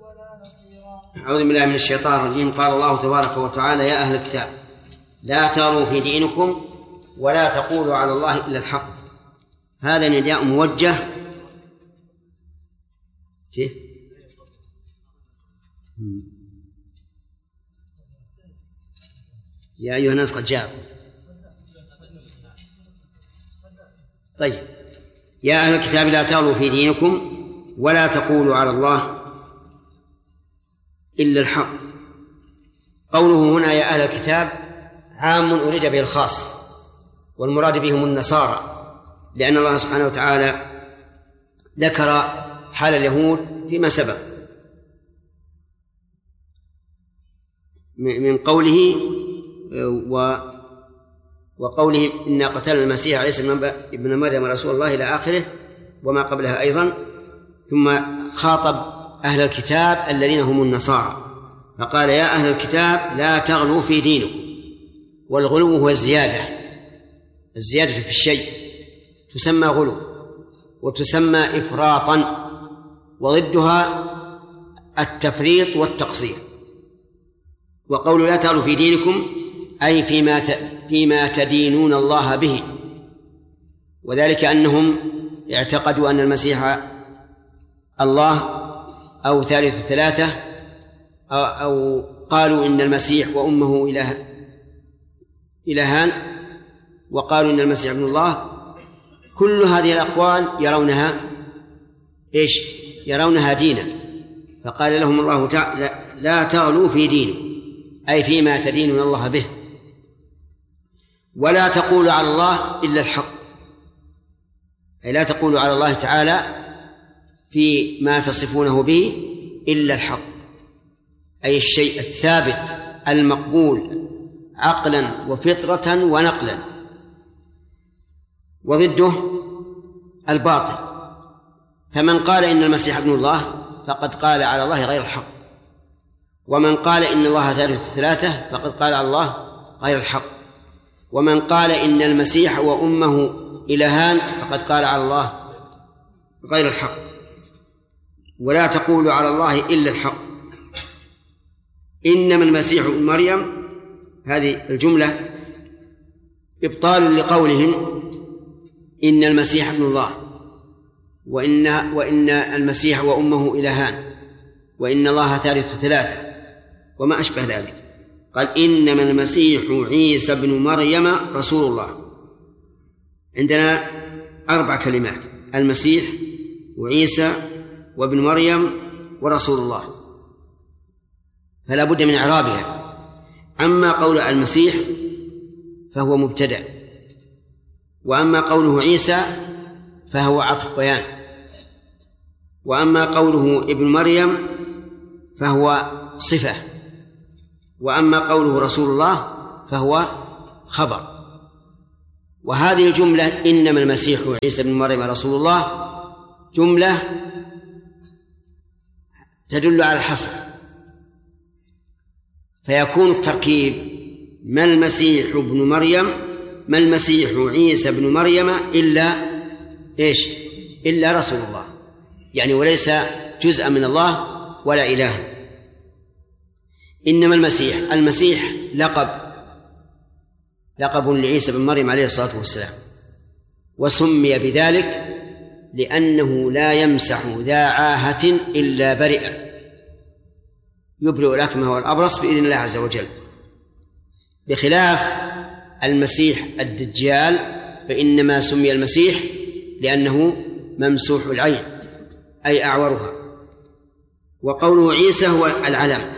أعوذ بالله من الشيطان الرجيم. قال الله تبارك وتعالى: يا أهل الكتاب لا تغلوا في دينكم ولا تقولوا على الله إلا الحق. هذا نداء موجه كيف؟ يا أيها الناس قد جاءكم. طيب، يا أهل الكتاب لا تغلوا في دينكم ولا تقولوا على الله إلا الحق. قوله هنا يا أهل الكتاب عام أريد به الخاص، والمراد بهم النصارى، لأن الله سبحانه وتعالى ذكر حال اليهود فيما سبق من قوله وقوله إنا قتلنا المسيح عيسى ابن مريم رسول الله إلى آخره وما قبلها أيضا. ثم خاطب أهل الكتاب الذين هم النصارى فقال: يا أهل الكتاب لا تغلوا في دينكم. والغلو هو الزيادة في الشيء، تسمى غلو وتسمى إفراطا، وضدها التفريط والتقصير. وقول لا تغلوا في دينكم أي فيما تدينون الله به، وذلك أنهم اعتقدوا أن المسيح الله أو ثالث ثلاثة، أو قالوا إن المسيح وأمه إلهان، وقالوا إن المسيح ابن الله. كل هذه الأقوال يرونها إيش؟ يرونها دينا. فقال لهم الله تعالى: لا تغلوا في دينكم أي فيما تدينون الله به، ولا تقولوا على الله إلا الحق، أي لا تقولوا على الله تعالى فيما تصفونه به إلا الحق، أي الشيء الثابت المقبول عقلا وفطرة ونقلا. وضده الباطل. فمن قال إن المسيح ابن الله فقد قال على الله غير الحق، ومن قال إن الله ثالث ثلاثة فقد قال على الله غير الحق، ومن قال إن المسيح وأمه إلهان فقد قال على الله غير الحق. ولا تقولوا على الله إلا الحق. إنما المسيح ابن مريم، هذه الجملة إبطال لقولهم إن المسيح ابن الله، وإن المسيح وأمه إلهان، وإن الله ثالث ثلاثة وما أشبه ذلك. قال: إنما المسيح عيسى ابن مريم رسول الله. عندنا 4 كلمات: المسيح وعيسى وابن مريم ورسول الله، فلا بد من إعرابها. أما قول المسيح فهو مبتدأ، وأما قوله عيسى فهو عطف بيان، وأما قوله ابن مريم فهو صفة، وأما قوله رسول الله فهو خبر. وهذه الجملة إنما المسيح عيسى ابن مريم رسول الله جملة تدل على الحصر، فيكون التركيب: ما المسيح ابن مريم، ما المسيح عيسى ابن مريم إلا إيش؟ إلا رسول الله، يعني وليس جزءا من الله ولا إله. إنما المسيح لقب لعيسى بن مريم عليه الصلاة والسلام، وسمي بذلك لأنه لا يمسح ذا عاهة إلا برئ، يبرئ الأكمه والأبرص بإذن الله عز وجل، بخلاف المسيح الدجال فإنما سمي المسيح لأنه ممسوح العين أي أعورها. وقوله عيسى هو العلم،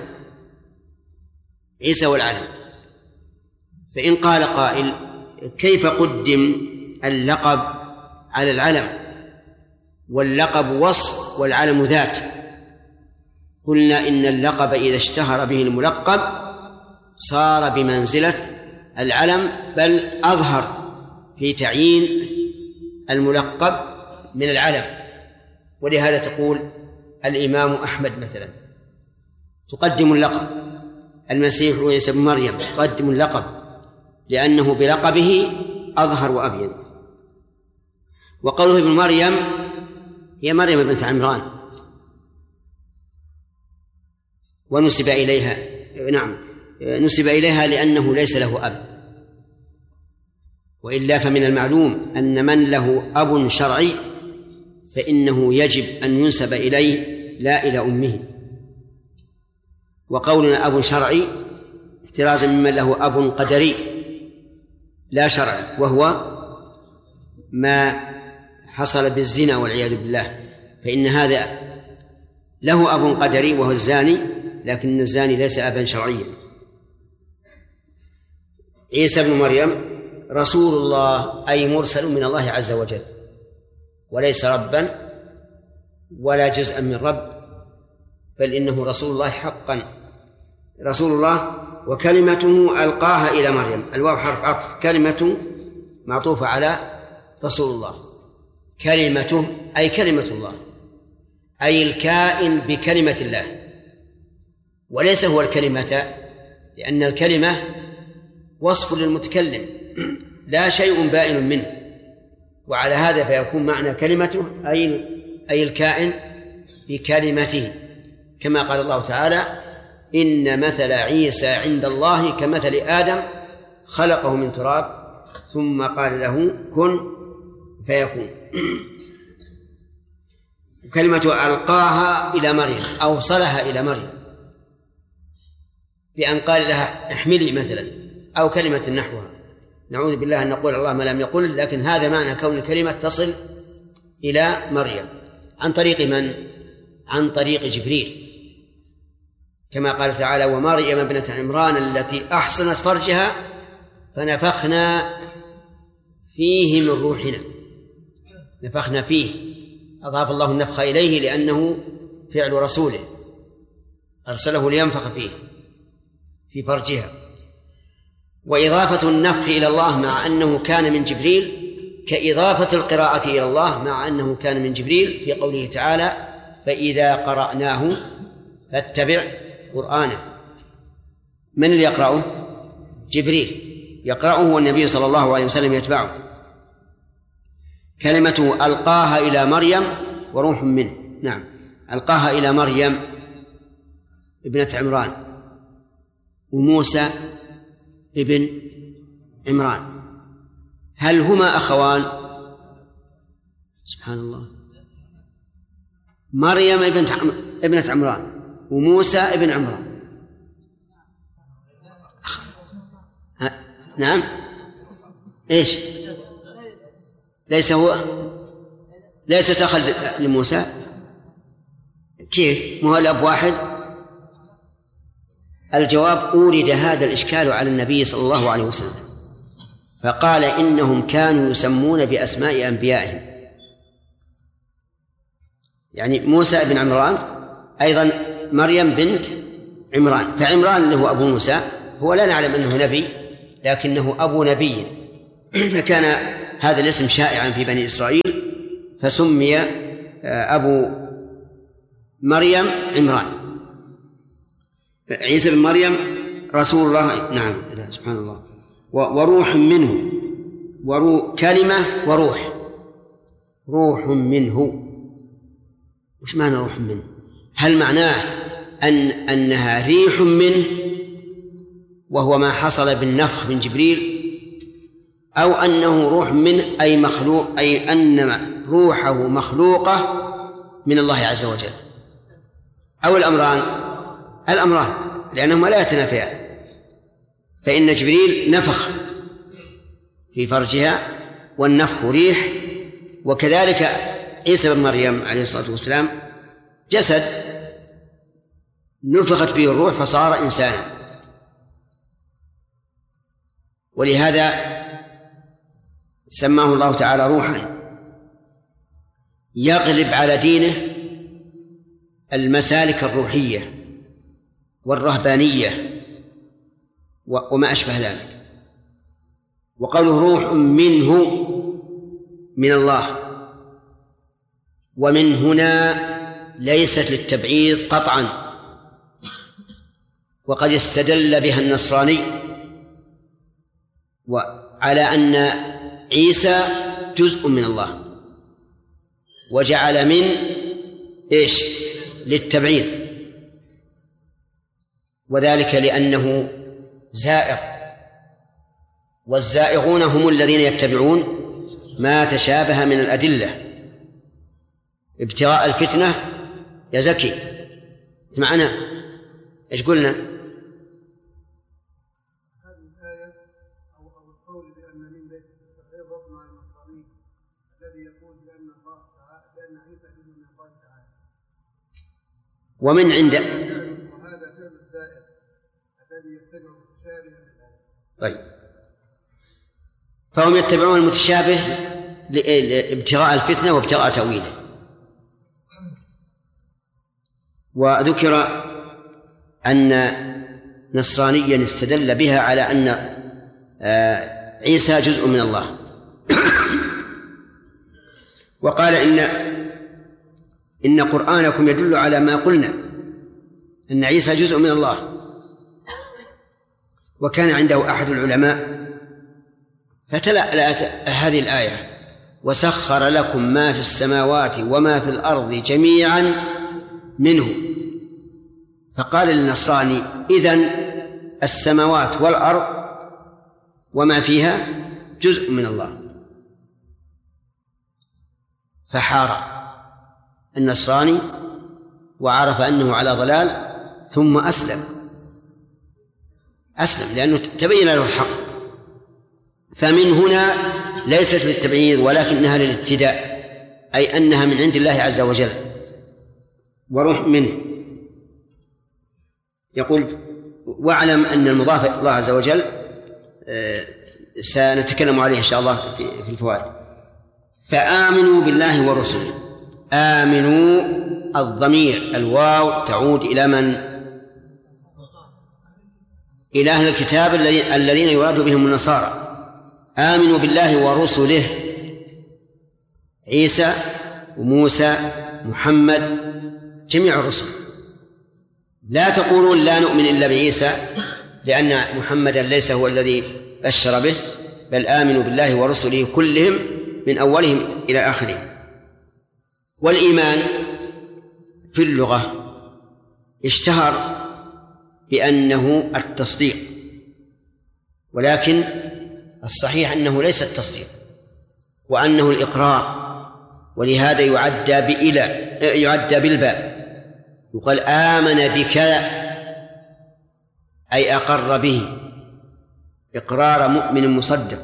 عيسى والعلم. فإن قال قائل: كيف قدم اللقب على العلم؟ واللقب وصف والعلم ذات. قلنا إن اللقب إذا اشتهر به الملقب صار بمنزلة العلم، بل أظهر في تعيين الملقب من العلم. ولهذا تقول الإمام أحمد مثلا تقدم اللقب، المسيح عيسى بن مريم تقدم اللقب لأنه بلقبه أظهر وأبين. وقوله ابن مريم هي مريم بنت عمران، ونسب إليها، نعم، نسب إليها لأنه ليس له أب، وإلا فمن المعلوم أن من له أب شرعي فإنه يجب أن ينسب إليه لا إلى أمه. وقولنا أب شرعي احترازا ممن له أب قدري لا شرعي، وهو ما حصل بالزنا والعياذ بالله، فإن هذا له أب قدري وهو الزاني، لكن الزاني ليس أبا شرعيا. عيسى بن مريم رسول الله أي مرسل من الله عز وجل، وليس ربا ولا جزءا من رب، بل إنه رسول الله حقا، رسول الله. وكلمته ألقاها إلى مريم، الواو حرف عطف، كلمة معطوفة على رسول الله، كلمته أي كلمة الله، أي الكائن بكلمة الله، وليس هو الكلمة، لأن الكلمة وصف للمتكلم لا شيء بائن منه، وعلى هذا فيكون معنى كلمته أي الكائن بكلمته، كما قال الله تعالى: إن مثل عيسى عند الله كمثل آدم خلقه من تراب ثم قال له كن فيكون. كلمة ألقاها إلى مريم، أوصلها إلى مريم بأن قال لها احملي مثلا، أو كلمة نحوها. نعوذ بالله أن نقول الله ما لم يقل، لكن هذا معنى كون الكلمة تصل إلى مريم. عن طريق من؟ عن طريق جبريل، كما قال تعالى: ومريم ابنة عمران التي أحصنت فرجها فنفخنا فيه من روحنا. نفخنا فيه، أضاف الله النفخ إليه لأنه فعل رسوله، أرسله لينفخ فيه في فرجها. وإضافة النفخ إلى الله مع أنه كان من جبريل كإضافة القراءة إلى الله مع أنه كان من جبريل، في قوله تعالى: فإذا قرأناه فاتبع قرآنه. من اللي يقرأه؟ جبريل يقرأه، والنبي صلى الله عليه وسلم يتبعه. كلمته ألقاها إلى مريم وروح منه. نعم، ألقاها إلى مريم ابنة عمران وموسى ابن عمران. هل هما أخوان؟ سبحان الله، مريم ابنة عمران وموسى ابن عمران. نعم، إيش؟ ليست أخا لموسى؟ كيف؟ ما هو الأب واحد؟ الجواب: أورد هذا الإشكال على النبي صلى الله عليه وسلم، فقال: إنهم كانوا يسمون بأسماء أنبيائهم، يعني موسى بن عمران أيضا مريم بنت عمران، فعمران اللي هو أبو موسى هو لا نعلم أنه نبي، لكنه أبو نبي، فكان هذا الاسم شائعا في بني إسرائيل، فسمي أبو مريم عمران. عيسى بن مريم رسول الله، نعم، سبحان الله. وروح منه، كلمة وروح، روح منه. وش معنى روح منه؟ هل معناه أنها ريح منه وهو ما حصل بالنفخ من جبريل، أو أنه روح منه أي مخلوق، أي أن روحه مخلوقة من الله عز وجل، أو الأمران لأنهما لا يتنافيان، فإن جبريل نفخ في فرجها والنفخ ريح، وكذلك عيسى بن مريم عليه الصلاة والسلام جسد نفخت فيه الروح فصار إنسانا. ولهذا سماه الله تعالى روحا يغلب على دينه المسالك الروحية والرهبانية وما أشبه ذلك. وقوله روح منه من الله، ومن هنا ليست للتبعيض قطعا، وقد استدل بها النصراني وعلى أن عيسى جزء من الله، وجعل من إيش للتبعيض، وذلك لأنه زائغ، والزائغون هم الذين يتبعون ما تشابه من الأدلة ابتغاء الفتنة. يا زكي معنا إيش قلنا؟ هذه الآية أو القول بأن من ليس غير ربنا على النصراني الذي يقول بأن الله تعالى بأن عيسى ابن الله تعالى، ومن عند وهذا فعل الزائر الذي يتبع متشابها للآية. طيب، فهم يتبعون المتشابه لابتغاء الفتنة وابتغاء تأويله. وذكر أن نصرانيا استدل بها على أن عيسى جزء من الله، وقال إن قرآنكم يدل على ما قلنا أن عيسى جزء من الله. وكان عنده أحد العلماء فتلا هذه الآية: وسخر لكم ما في السماوات وما في الأرض جميعا منه. فقال للنصراني: إذن السماوات والأرض وما فيها جزء من الله. فحار النصراني وعرف أنه على ضلال، ثم أسلم لأنه تبين له الحق. فمن هنا ليست للتبعيض ولكنها للابتداء، أي أنها من عند الله عز وجل وروح منه. يقول: واعلم أن المضاف إلى الله عز وجل سنتكلم عليه إن شاء الله في الفوائد. فآمنوا بالله ورسله. آمنوا الضمير الواو تعود إلى من؟ إلى أهل الكتاب الذين يراد بهم النصارى. آمنوا بالله ورسله، عيسى وموسى محمد جميع الرسل. لا تقولون لا نؤمن إلا بعيسى لأن محمدا ليس هو الذي بشر به، بل آمنوا بالله ورسله كلهم من أولهم إلى آخرهم. والإيمان في اللغة اشتهر بأنه التصديق، ولكن الصحيح أنه ليس التصديق وأنه الإقرار، ولهذا يعدى بالباء. يقال آمن بك أي أقر به إقرار مؤمن مصدق.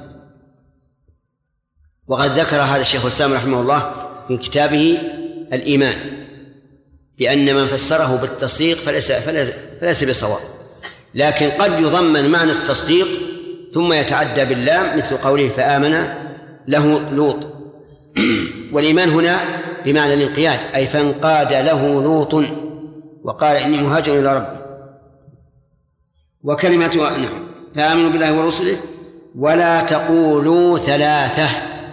وقد ذكر هذا الشيخ الإسلام رحمه الله في كتابه الإيمان بأن من فسره بالتصديق فليس بصواب، لكن قد يضمن معنى التصديق ثم يتعدى باللام، مثل قوله فآمن له لوط. والإيمان هنا بمعنى الانقياد، أي فانقاد له لوط وقال إني مهاجر إلى ربي. وكلمة نعم فآمنوا بالله ورسله ولا تقولوا ثلاثة.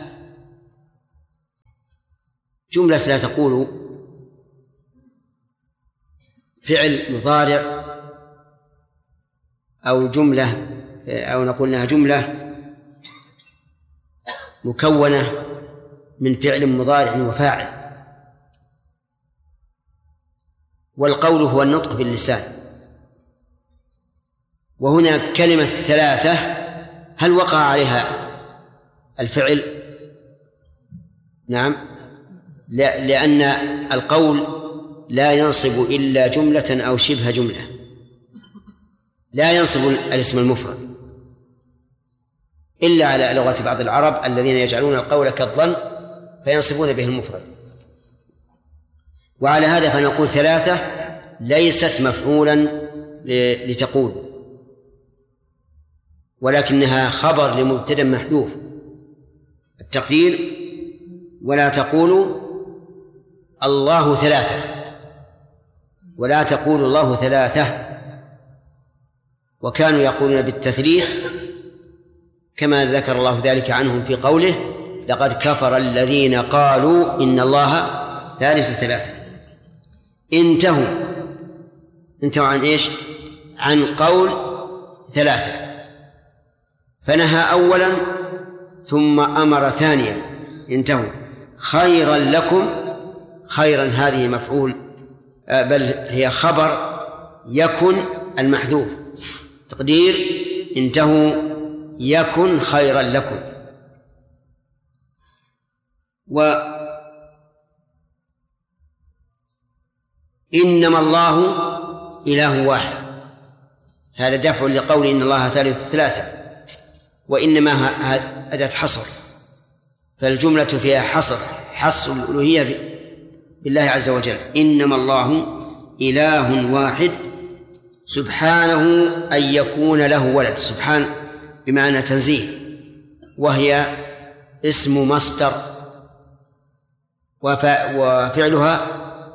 جملة لا تقولوا فعل مضارع أو جملة، أو نقول إنها جملة مكونة من فعل مضارع وفاعل. والقول هو النطق باللسان. وهنا كلمة ثلاثة هل وقع عليها الفعل؟ نعم، لأن القول لا ينصب إلا جملة أو شبه جملة، لا ينصب الاسم المفرد إلا على لغة بعض العرب الذين يجعلون القول كالظن فينصبون به المفرد. وعلى هذا فنقول ثلاثة ليست مفعولا لتقول، ولكنها خبر لمبتدأ محذوف. التقدير ولا تقولوا الله ثلاثة، ولا تقولوا الله ثلاثة. وكانوا يقولون بالتثليث كما ذكر الله ذلك عنهم في قوله لقد كفر الذين قالوا إن الله ثالث ثلاثة. انتهوا عن إيش؟ عن قول ثلاثة، فنهى أولا ثم أمر ثانيا. انتهوا. خيرا لكم، خيرا هذه مفعول بل هي خبر يكن المحذوف، تقدير انتهوا يكن خيرا لكم. وإنما الله إله واحد، هذا دفع لقول إن الله ثالث ثلاثة، وإنما أداة حصر، فالجملة فيها حصر الألوهية بالله عز وجل. إنما الله إله واحد سبحانه أن يكون له ولد. سبحان بمعنى تنزيه، وهي اسم مصدر وفعلها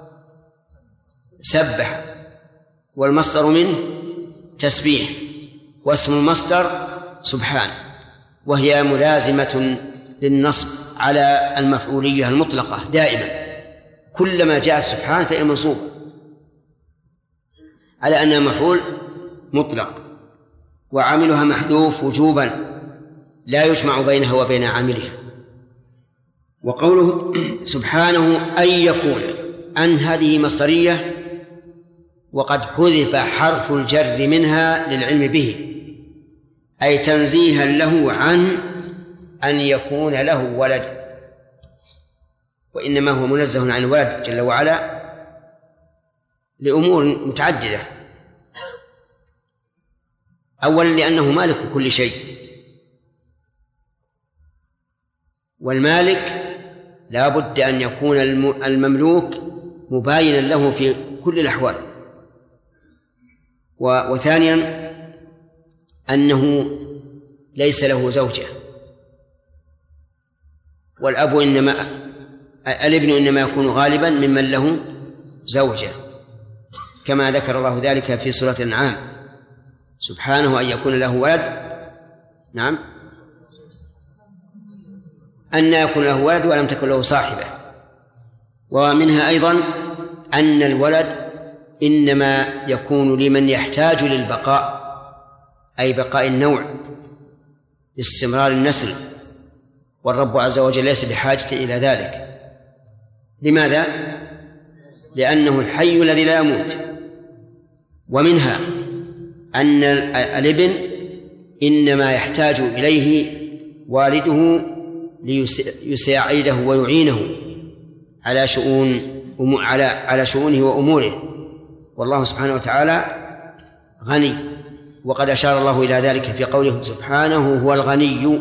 سبح، والمصدر منه تسبيح، واسم المصدر سبحان، وهي ملازمة للنصب على المفعولية المطلقة دائما، كلما جاء سبحان فهي منصوبة على أنها مفعول مطلق، وعاملها محذوف وجوبا لا يجمع بينها وبين عاملها. وقوله سبحانه أن يكون، أن هذه مصدرية وقد حذف حرف الجر منها للعلم به، أي تنزيها له عن أن يكون له ولد، وإنما هو منزه عن الولد جل وعلا لأمور متعددة. أولا لأنه مالك كل شيء، والمالك لا بد أن يكون المملوك مباينا له في كل الأحوال. وثانيا أنه ليس له زوجة، الابن إنما يكون غالبا ممن له زوجة، كما ذكر الله ذلك في سورة الأنعام، سبحانه أن يكون له ولد. نعم، أن يكون له ولد ولم تكن له صاحبة. ومنها أيضا أن الولد إنما يكون لمن يحتاج للبقاء، أي بقاء النوع، استمرار النسل، والرب عز وجل ليس بحاجة إلى ذلك. لماذا؟ لأنه الحي الذي لا يموت. ومنها أن الابن إنما يحتاج إليه والده ليساعده ويعينه على شؤونه وأموره، والله سبحانه وتعالى غني، وقد أشار الله إلى ذلك في قوله سبحانه هو الغني.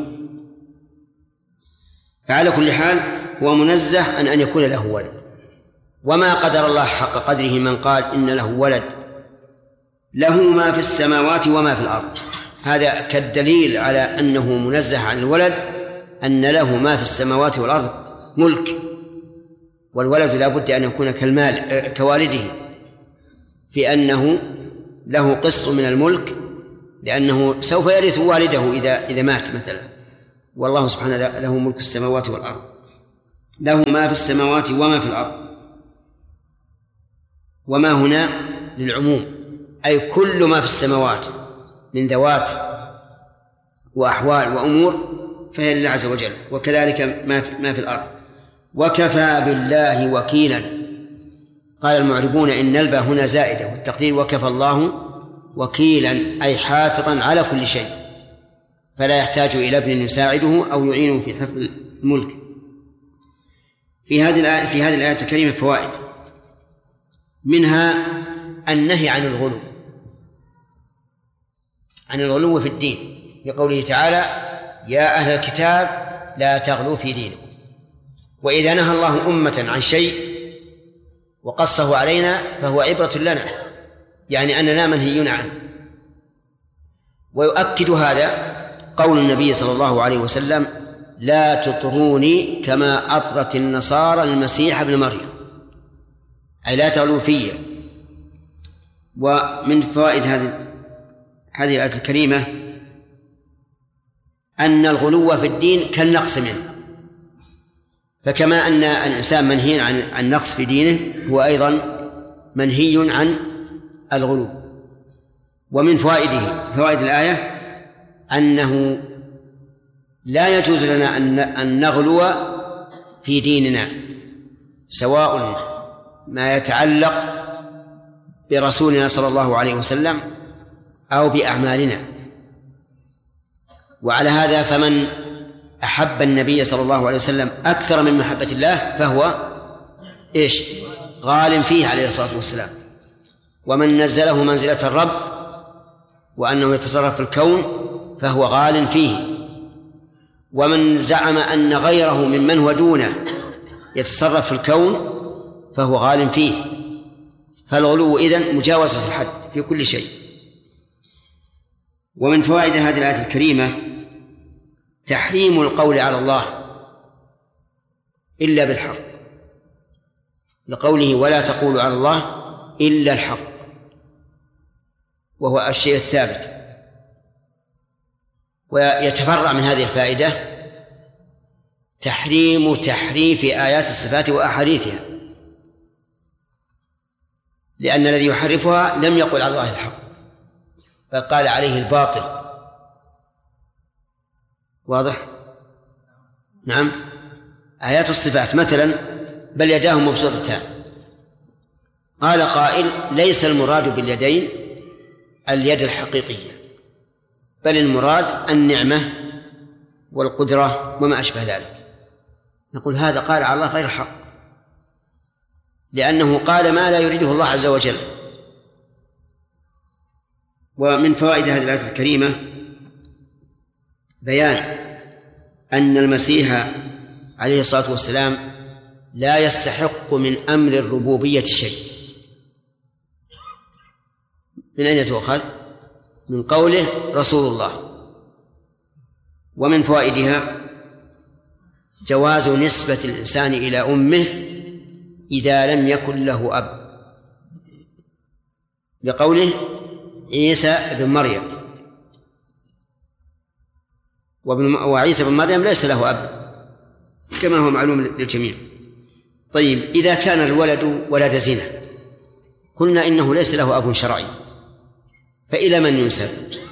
فعلى كل حال هو منزه عن أن يكون له ولد، وما قدر الله حق قدره من قال إن له ولد، له ما في السماوات وما في الأرض. هذا كالدليل على أنه منزه عن الولد، أن له ما في السماوات والأرض ملك، والولد لا بد أن يكون كوالده في أنه له قسط من الملك، لأنه سوف يرث والده إذا مات مثلا. والله سبحانه له ملك السماوات والأرض، له ما في السماوات وما في الأرض. وما هنا للعموم، أي كل ما في السماوات من ذوات وأحوال وأمور فهي لله عز وجل، وكذلك ما في الأرض. وكفى بالله وكيلا. قال المعربون إن الباء هنا زائدة، والتقدير وكفى الله وكيلا، أي حافظا على كل شيء، فلا يحتاج إلى ابن يساعده أو يعينه في حفظ الملك. في هذه الآية الكريمة فوائد، منها النهي عن الغلو في الدين، لقوله تعالى يا أهل الكتاب لا تغلوا في دينكم. وإذا نهى الله أمة عن شيء وقصه علينا فهو عبرة لنا، يعني أننا منهيون عنه. ويؤكد هذا قول النبي صلى الله عليه وسلم لا تطروني كما أطرت النصارى المسيح ابن مريم، أي لا تغلوا فيه. ومن فوائد هذه الآية الكريمة أن الغلو في الدين كالنقص منه، فكما أن الإنسان منهي عن النقص في دينه هو أيضا منهي عن الغلو. ومن فوائد الآية أنه لا يجوز لنا أن نغلو في ديننا، سواء ما يتعلق برسولنا صلى الله عليه وسلم أو بأعمالنا. وعلى هذا فمن أحب النبي صلى الله عليه وسلم أكثر من محبة الله فهو إيش؟ غال فيه عليه الصلاة والسلام. ومن نزله منزلة الرب وأنه يتصرف في الكون فهو غال فيه. ومن زعم أن غيره ممن هو دونه يتصرف في الكون فهو غال فيه. فالغلو إذن مجاوزة الحد في كل شيء. ومن فوائد هذه الآية الكريمة تحريم القول على الله إلا بالحق، لقوله ولا تقولوا على الله إلا الحق، وهو الشيء الثابت. ويتفرع من هذه الفائدة تحريم تحريف آيات الصفات وأحاديثها، لأن الذي يحرفها لم يقل على الله الحق بل قال عليه الباطل. واضح؟ نعم. آيات الصفات مثلا بل يداه مبسوطتان، قال قائل ليس المراد باليدين اليد الحقيقية، بل المراد النعمة والقدرة وما أشبه ذلك. نقول هذا قال على الله غير الحق، لأنه قال ما لا يريده الله عز وجل. ومن فوائد هذه الآية الكريمة بيان أن المسيح عليه الصلاة والسلام لا يستحق من أمر الربوبية شيء. من أين تؤخذ؟ من قوله رسول الله. ومن فوائدها جواز نسبة الإنسان إلى أمه إذا لم يكن له أب، لقوله عيسى بن مريم، وعيسى بن مريم ليس له أب كما هو معلوم للجميع. طيب إذا كان الولد ولد زنا قلنا إنه ليس له أب شرعي، فإلى من ينسب؟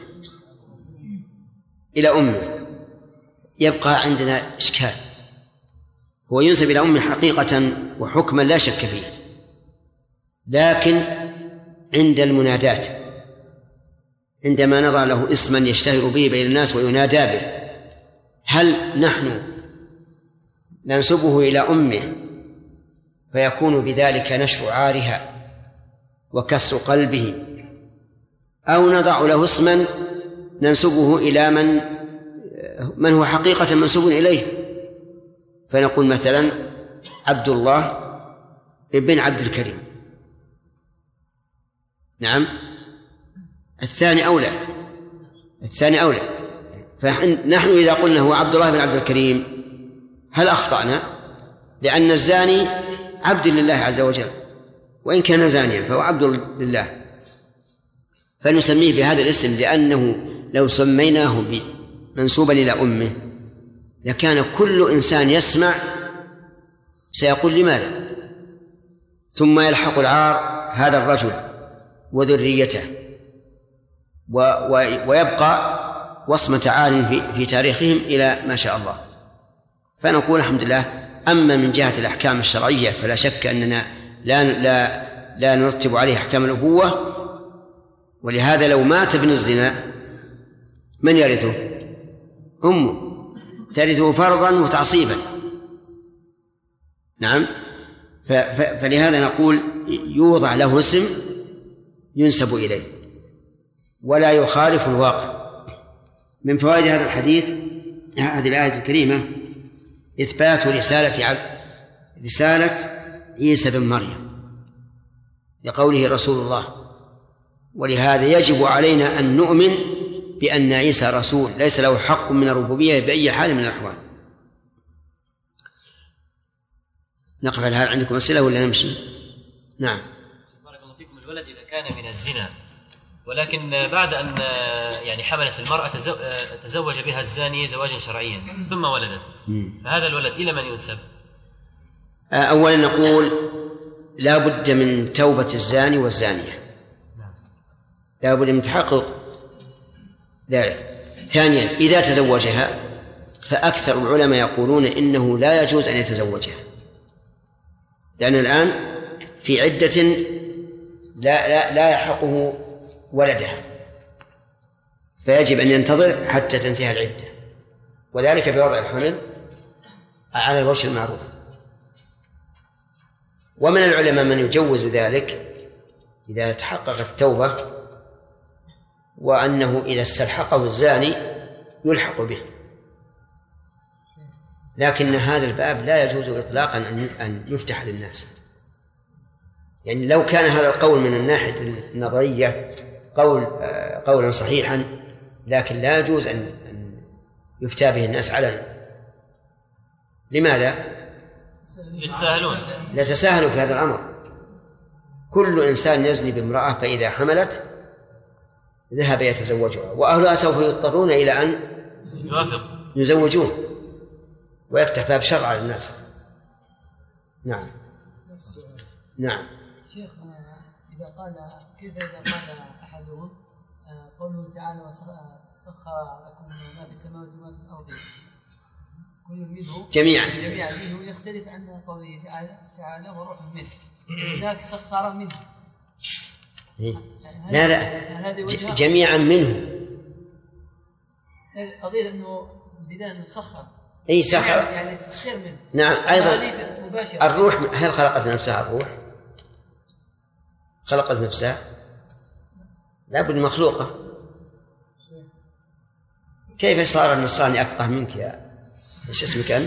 إلى أمه. يبقى عندنا إشكال، هو ينسب إلى أمه حقيقة وحكما لا شك فيه، لكن عند المنادات عندما نضع له اسما يشتهر به بين الناس وينادى به، هل نحن ننسبه إلى أمه فيكون بذلك نشر عارها وكسر قلبه، أو نضع له اسما ننسبه إلى من هو حقيقة منسوب إليه، فنقول مثلا عبد الله ابن عبد الكريم. نعم، الثاني أولى. فنحن إذا قلنا هو عبد الله بن عبد الكريم هل أخطأنا؟ لأن الزاني عبد لله عز وجل، وإن كان زانيا فهو عبد لله، فنسميه بهذا الاسم، لأنه لو سميناه منسوبا إلى أمه لكان كل إنسان يسمع سيقول لماذا، ثم يلحق العار هذا الرجل وذريته، ويبقى وصمة عال في تاريخهم إلى ما شاء الله. فنقول الحمد لله. أما من جهة الأحكام الشرعية فلا شك أننا لا نرتب عليه أحكام الأبوة، ولهذا لو مات ابن الزنا من يرثه؟ أمه ترثه فرضا وتعصيبا. نعم. فلهذا نقول يوضع له اسم ينسب إليه ولا يخالف الواقع. من فوائد هذا الحديث هذه الآية الكريمة إثبات رسالة عيسى بن مريم لقوله رسول الله، ولهذا يجب علينا أن نؤمن بأن عيسى رسول ليس له حق من الربوبية بأي حال من الأحوال. نقف على هذا. عندكم أسئلة ولا نمشي؟ نعم. بارك الله فيكم. الولد إذا كان من الزنا ولكن بعد أن يعني حملت المرأة تزوج بها الزاني زواجا شرعيا ثم ولدت، فهذا الولد إلى من ينسب؟ أولا نقول لا بد من توبة الزاني والزانية، لا بد من تحقق ذلك. ثانيا إذا تزوجها فأكثر العلماء يقولون إنه لا يجوز أن يتزوجها، لأن الآن في عدة لا يحقه ولدها، فيجب أن ينتظر حتى تنتهي العدة، وذلك بوضع الحمل على الوجه المعروف. ومن العلماء من يجوز ذلك إذا تحققت التوبة وأنه إذا استلحقه الزاني يلحق به، لكن هذا الباب لا يجوز إطلاقا أن يفتح للناس. يعني لو كان هذا القول من الناحية النظرية قولا صحيحا، لكن لا يجوز أن يفتى به الناس علنا. لماذا؟ يتساهلون. لا تساهلوا في هذا الأمر. كل إنسان يزني بامرأة فإذا حملت ذهب يتزوجها، وأهلها سوف يضطرون إلى أن يزوجوه ويفتح باب شر على الناس. نعم. نعم. شيخ، كيف إذا قال أحدهم قوله تعالى وسخر لكم ما في السماوات وما في الأرض كل منه جميعا منه يختلف عن قوله تعالى وروح منه، هناك سخر منه. لا جميعا منه. قضية أنه بداية أنه سخر، أي سخر يعني التسخير منه. نعم. أيضا الروح، هل خلقت نفسها الروح؟ خلقت نفسها؟ لا بد مخلوقة. كيف صار النصراني أفقه منك يا ايش اسمك أنت؟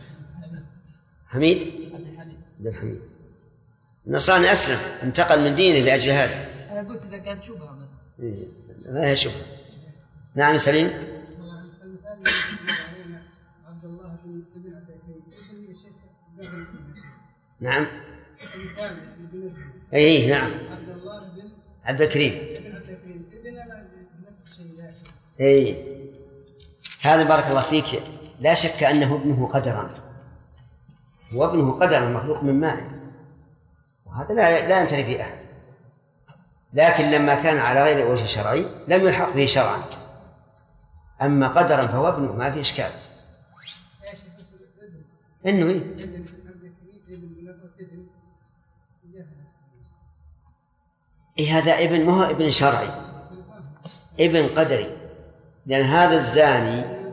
حميد؟ عبد الحميد. النصراني أسلم، انتقل من دينه لأجل هذا. أنا قلت إذا كانت شبهة لا هي شبهة. نعم سليم. عبد الله بن عبد الكريم. نعم. أي نعم. عبد الله بن عبد الكريم. ابن نفس الشيء. أي هذا بارك الله فيك لا شك أنه ابنه قدرا، وابنه قدرا مخلوق من ماء، وهذا لا يمتري فيه أحد. لكن لما كان على غير وجه شرعي لم يلحق به شرعا، أما قدرا فهو ابنه ما في إشكال. إنه هذا ابن ما هو ابن شرعي، ابن قدري، لأن هذا الزاني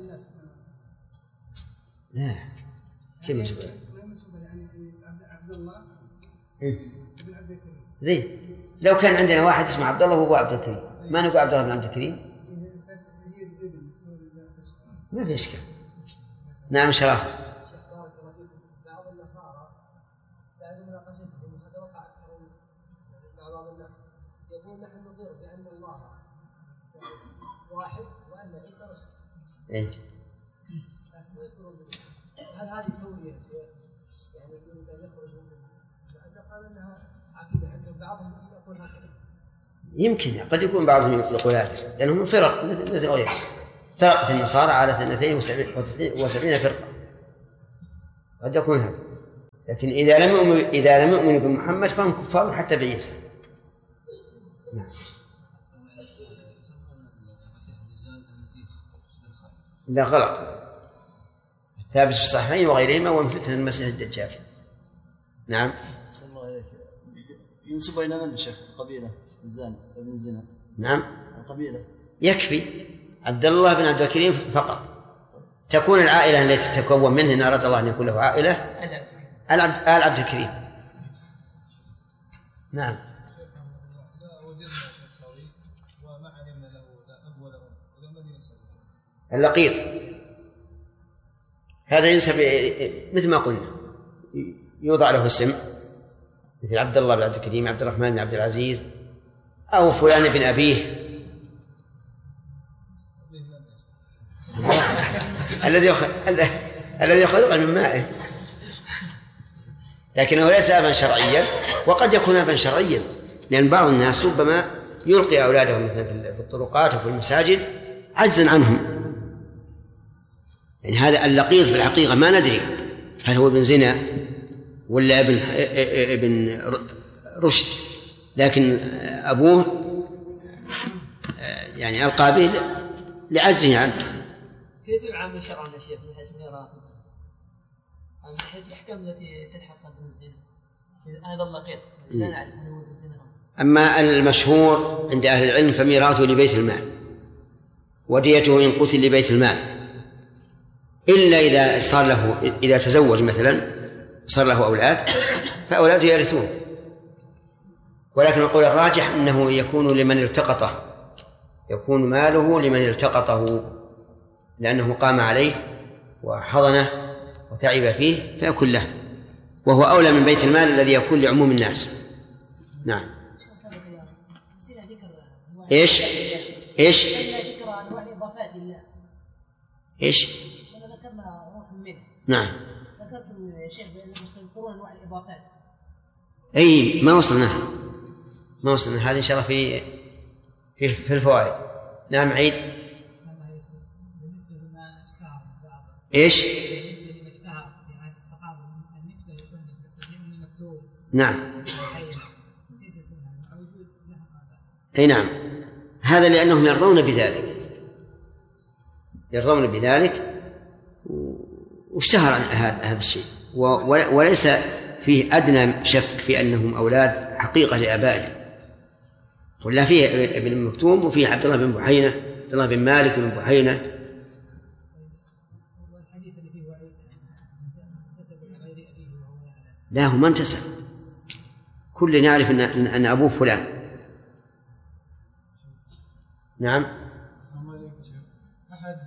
لا كيف مسؤول؟ عبد الله بن عبد الكريم. زين، لو كان عندنا واحد اسمه عبد الله وهو عبد الكريم ما نقول عبد الله بن عبد الكريم؟ ما في إشكال. نعم شرف. بعض النصارى بعد مناقشتهم هذا وقع مع بعض الناس يقول نحن نقر بأن الله واحد وأن عيسى رسول. هل هذه تورية يعني يريد أن يخرج من قال أنها عقيدة عند بعضهم يقول هكذا؟ يمكن قد يكون بعضهم يقول هذا، لأنهم فرق مثل غيره. فرقة النصارى على 72 فرقة، قد يكون هذا. لكن إذا لم يؤمنوا بمحمد فهم كفار حتى بعيسى. نعم. لا غلط، ثابت في الصحيحين وغيرهما ومثل المسيح الدجال. نعم. ينسب إلى من شيخ؟ القبيلة الزاني ابن الزنا. نعم. القبيلة يكفي عبد الله بن عبد الكريم فقط، تكون العائلة التي تتكون منه إن أراد الله أن يكون له عائلة آل عبد الكريم. نعم. اللقيط هذا ينسب مثل ما قلنا، يوضع له اسم مثل عبد الله بن عبد الكريم، عبد الرحمن بن عبد العزيز، أو فلان بن أبيه الذي يخلق من مائه، لكنه ليس أبا شرعيا، وقد يكون أبا شرعيا، لأن بعض الناس ربما يلقي أولادهم مثلا في الطرقات وفي المساجد عجزا عنهم. يعني هذا اللقيط في الحقيقة ما ندري هل هو ابن زنا ولا ابن رشد، لكن أبوه يعني القابل لعجزه عنه. كيف يعامل شرعا يا شيخ من حيث ميراثه؟ من حيث الأحكام التي تلحق ابن الزنا؟ هذا اللقيط لا نعرف أنه ابن زنا. أما المشهور عند أهل العلم فميراثه لبيت المال، وديته إن قتل لبيت المال، إلا إذا صار له، إذا تزوج مثلا صار له أولاد فأولاده يرثون. ولكن القول الراجح أنه يكون لمن التقطه، يكون ماله لمن التقطه، لأنه قام عليه وحضنه وتعب فيه فيكون له، وهو أولى من بيت المال الذي يكون لعموم الناس. نعم. إيش ذكر أنواع الإضافات لله. إيش؟ ذكرنا روح منه. نعم. ذكرتم يا شيخ بأنهم يذكرون أنواع الإضافات. أي ما وصلنا هذا إن شاء الله في الفوائد. نعم عيد. بالنسبة لما اشتهر بعض. إيش؟ بالنسبة لما اشتهر في عهد الصحابة بالنسبة للسنة المكتوب. نعم. أي نعم، هذا لأنهم يرضون بذلك واشتهر هذا الشيء، وليس فيه أدنى شك في أنهم أولاد حقيقة لآبائهم، ولا فيه ابن مكتوم وفيه عبد الله بن بحينة، عبد الله بن مالك بن بحينة. لا هو ما انتسب، كل نعرف أن أبوه فلان. نعم.